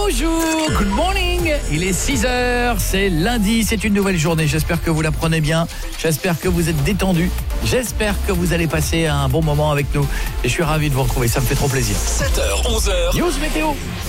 Bonjour, good morning. Il est 6h, c'est lundi, c'est une nouvelle journée. J'espère que vous la prenez bien. J'espère que vous êtes détendus. J'espère que vous allez passer un bon moment avec nous. Et je suis ravi de vous retrouver, ça me fait trop plaisir. 7h, 11h. News météo.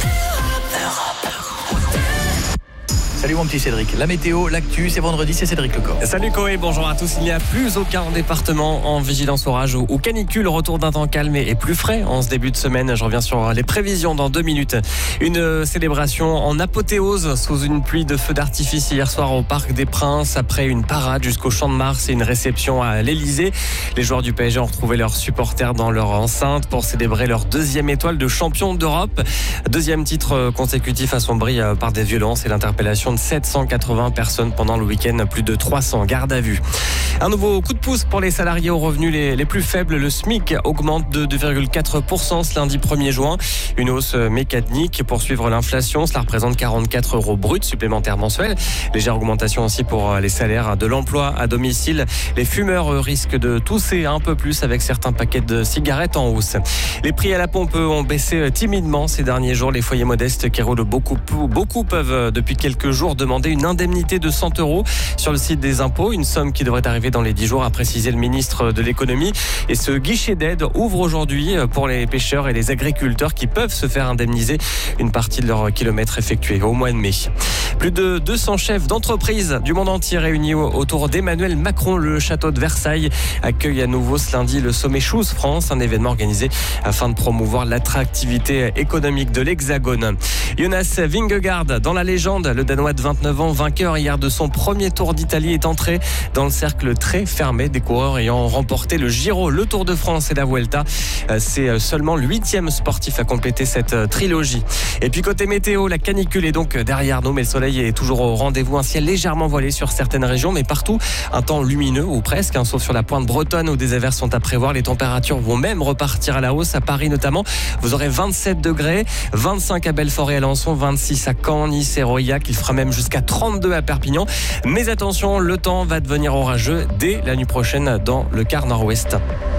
Salut mon petit Cédric. La météo, l'actu, c'est vendredi, c'est Cédric Lecor. Salut Koé, bonjour à tous. Il n'y a plus aucun département en vigilance orage ou canicule. Retour d'un temps calme et plus frais en ce début de semaine. Je reviens sur les prévisions dans 2 minutes. Une célébration en apothéose sous une pluie de feux d'artifice hier soir au Parc des Princes. Après une parade jusqu'au Champ de Mars et une réception à l'Elysée. Les joueurs du PSG ont retrouvé leurs supporters dans leur enceinte pour célébrer leur 2e étoile de champion d'Europe. 2e titre consécutif assombri par des violences et l'interpellation de 780 personnes pendant le week-end, plus de 300 gardes à vue. Un nouveau coup de pouce pour les salariés aux revenus les plus faibles. Le SMIC augmente de 2,4% ce lundi 1er juin. Une hausse mécanique pour suivre l'inflation. Cela représente 44 € bruts supplémentaires mensuels. Légère augmentation aussi pour les salaires de l'emploi à domicile. Les fumeurs risquent de tousser un peu plus avec certains paquets de cigarettes en hausse. Les prix à la pompe ont baissé timidement ces derniers jours. Les foyers modestes qui roulent beaucoup peuvent depuis quelques jours demander une indemnité de 100 € sur le site des impôts. Une somme qui devrait arriver dans les 10 jours, a précisé le ministre de l'économie. Et ce guichet d'aide ouvre aujourd'hui pour les pêcheurs et les agriculteurs qui peuvent se faire indemniser une partie de leurs kilomètres effectués au mois de mai. Plus de 200 chefs d'entreprise du monde entier réunis autour d'Emmanuel Macron. Le château de Versailles accueille à nouveau ce lundi le sommet Choose France, un événement organisé afin de promouvoir l'attractivité économique de l'Hexagone. Jonas Vingegaard, dans la légende, le Danois de 29 ans, vainqueur hier de son premier Tour d'Italie, est entré dans le cercle très fermé des coureurs ayant remporté le Giro, le Tour de France et la Vuelta. C'est seulement le 8e sportif à compléter cette trilogie. Et puis côté météo, la canicule est donc derrière nous, mais le soleil est toujours au rendez-vous. Un ciel légèrement voilé sur certaines régions, mais partout un temps lumineux ou presque, sauf sur la pointe bretonne où des averses sont à prévoir. Les températures vont même repartir à la hausse, à Paris notamment. Vous aurez 27 degrés, 25 à Belfort et Alençon, 26 à Caen, Nice et Aurillac. Il fera même jusqu'à 32 à Perpignan. Mais attention, le temps va devenir orageux dès la nuit prochaine dans le quart nord-ouest.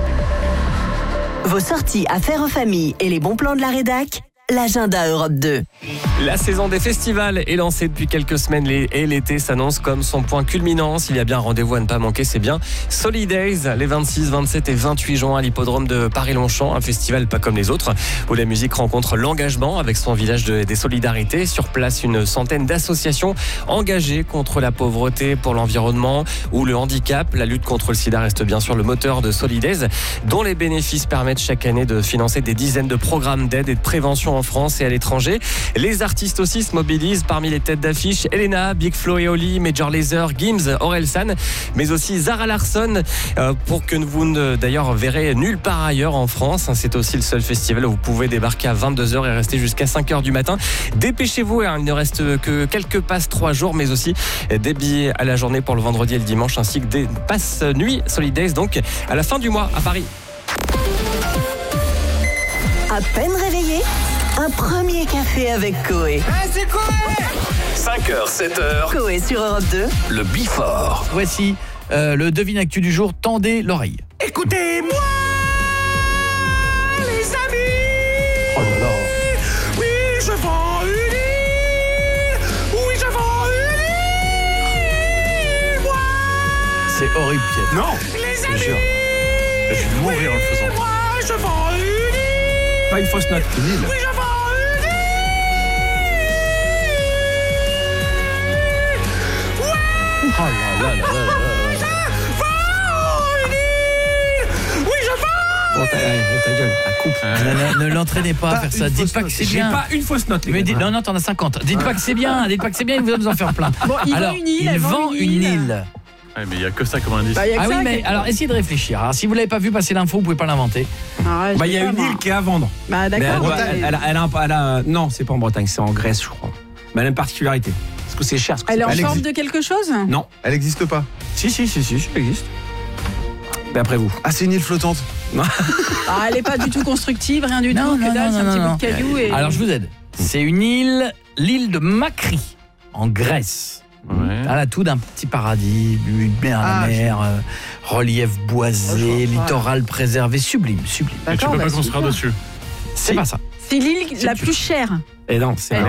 Vos sorties à faire en famille et les bons plans de la rédac, l'agenda Europe 2. La saison des festivals est lancée depuis quelques semaines et l'été s'annonce comme son point culminant. S'il y a bien un rendez-vous à ne pas manquer, c'est bien Solidays, les 26, 27 et 28 juin à l'hippodrome de Paris-Longchamp. Un festival pas comme les autres où la musique rencontre l'engagement avec son village des solidarités. Sur place, une centaine d'associations engagées contre la pauvreté, pour l'environnement ou le handicap. La lutte contre le sida reste bien sûr le moteur de Solidays, dont les bénéfices permettent chaque année de financer des dizaines de programmes d'aide et de prévention en France et à l'étranger. Les artistes aussi se mobilisent. Parmi les têtes d'affiche, Elena, Big Flo et Oli, Major Lazer, Gims, Orelsan, mais aussi Zara Larsson, pour que vous ne d'ailleurs verrez nulle part ailleurs en France. C'est aussi le seul festival où vous pouvez débarquer à 22h et rester jusqu'à 5h du matin. Dépêchez-vous, il ne reste que quelques passes 3 jours, mais aussi des billets à la journée pour le vendredi et le dimanche, ainsi que des passes nuit Solidays, donc à la fin du mois à Paris. À peine réveillé, un premier café avec Koé. C'est quoi 5h, 7h. Koé sur Europe 2. Le Bifort. Voici le devine actu du jour. Tendez l'oreille. Écoutez-moi, les amis. Oh là là. Oui, je vends une île. Oui, je vends une île. Moi, C'est horrible, Pierre. non, les Je amis. jure. Je vais mourir en le faisant. Moi, je vends une île. Pas une fausse note. Oui, je vends une île. Oh là là là là là. Je vends une île. Oui, je vends. Bon, ta gueule, coupe. Ne l'entraînez pas à faire ça. Dites pas que c'est J'ai bien. pas une fausse note, les Mais gars. non, t'en as 50. Dites pas que c'est bien. Dites pas que c'est bien, il va nous en faire plein. Bon, il Alors, vend une île, il elle vend une île. Ouais, mais il n'y a que ça comme indice. Bah, y a que Ah oui, ça mais qui- alors essayez de réfléchir. Alors, si vous l'avez pas vu passer l'info, vous pouvez pas l'inventer. Ah, Il y a une île qui est à vendre. Bah Mais d'accord. non, c'est pas en Bretagne, c'est en Grèce, je crois. Mais elle a une particularité. Parce que c'est cher. Elle est en Elle forme existe. de quelque chose? Non. Elle n'existe pas. Si, ça existe. D'après vous. Ah, c'est une île flottante. Ah, elle est pas du tout constructive, rien du tout. Que dalle, c'est un petit bout de caillou et... Alors, je vous aide. C'est une île, l'île de Makri, en Grèce. Ouais. À la tout d'un petit paradis, une mer à la mer, relief boisé, littoral préservé, sublime. Et tu D'accord, peux bah, pas construire super. dessus. C'est pas ça. C'est l'île la plus chère. Et non, c'est Elle- l'inverse.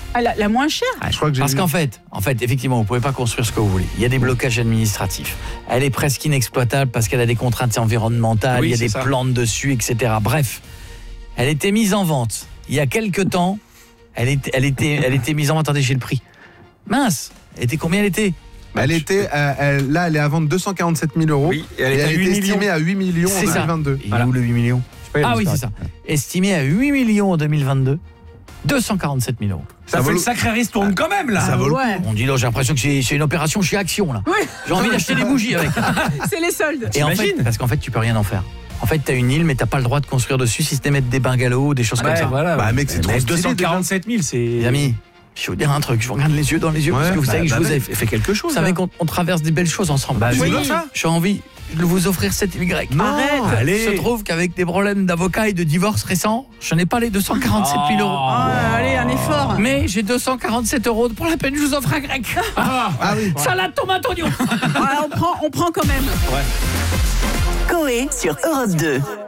Ah, la moins chère. Je crois que j'ai Parce vu. qu'en fait, effectivement, vous pouvez pas construire ce que vous voulez. Il y a des blocages administratifs. Elle est presque inexploitable parce qu'elle a des contraintes environnementales, Oui, il y a c'est des ça. plantes dessus, etc. Bref, elle était mise en vente. Il y a quelques temps, elle était mise en vente. Attendez, j'ai le prix. Mince, elle était combien elle était? Elle était, là, elle est à vendre 247 000 euros. Oui, et Et elle est à 8 était millions. estimée à 8 millions en C'est ça. 2022. Il est où le 8 millions? Ah oui, c'est ça. Estimé à 8 millions en 2022, 247 000 euros. Ça fait une sacrée ristourne quand même, là. Ça vaut le coup. On dit là, j'ai l'impression que c'est une opération chez Action, là. Oui. J'ai envie d'acheter des bougies avec. C'est les soldes. Et en fait, T'imagines parce qu'en fait, tu peux rien en faire. En fait, t'as une île, mais t'as pas le droit de construire dessus si c'était mettre des bungalows, des choses comme ça. Voilà. Bah, mec, c'est trop Mais stylé, 247 000, c'est. Les amis, je vais vous dire un truc, je vous regarde les yeux dans les yeux, parce que vous savez que je vous ai fait quelque chose. Vous savez là. qu'on traverse des belles choses ensemble. Bah, Oui. dis-leur ça. J'ai envie de vous offrir cette île grecque. Arrête. Il Allez. se trouve qu'avec des problèmes d'avocat et de divorce récents, je n'ai pas les 247 000 euros. Ah, allez, un effort. Mais j'ai 247 euros. Pour la peine, je vous offre un grec. Ah oui. Salade, tomate, oignon. Ah, on prend quand même. Coé sur Europe 2.